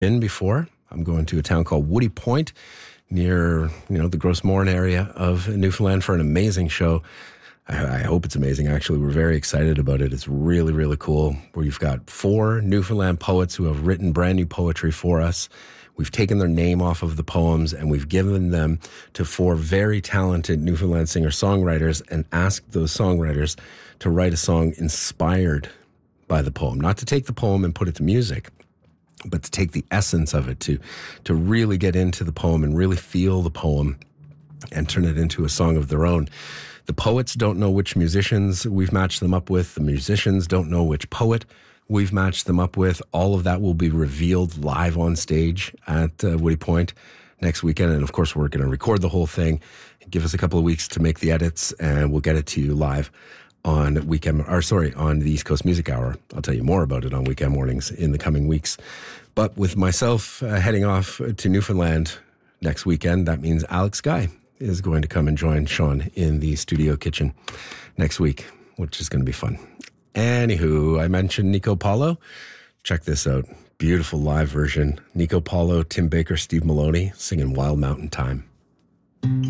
been before. I'm going to a town called Woody Point near, the Gros Morne area of Newfoundland for an amazing show. I hope it's amazing, actually. We're very excited about it. It's really, really cool, where you've got 4 Newfoundland poets who have written brand new poetry for us. We've taken their name off of the poems and we've given them to 4 very talented Newfoundland singer-songwriters and asked those songwriters to write a song inspired by the poem. Not to take the poem and put it to music, but to take the essence of it, to really get into the poem and really feel the poem and turn it into a song of their own. The poets don't know which musicians we've matched them up with. The musicians don't know which poet we've matched them up with. All of that will be revealed live on stage at Woody Point next weekend. And of course, we're going to record the whole thing. Give us a couple of weeks to make the edits, and we'll get it to you live on the East Coast Music Hour. I'll tell you more about it on weekend mornings in the coming weeks. But with myself heading off to Newfoundland next weekend, that means Alex Guy is going to come and join Sean in the studio kitchen next week, which is going to be fun. Anywho, I mentioned Nico Paulo. Check this out. Beautiful live version. Nico Paulo, Tim Baker, Steve Maloney singing Wild Mountain Time.